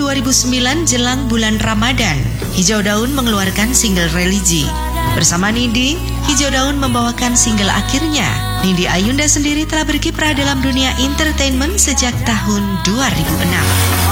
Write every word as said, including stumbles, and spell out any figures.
dua ribu sembilan jelang bulan Ramadan, Hijau Daun mengeluarkan single Religi. Bersama Nindi, Hijau Daun membawakan single akhirnya. Nindi Ayunda sendiri telah berkiprah dalam dunia entertainment sejak tahun dua ribu enam.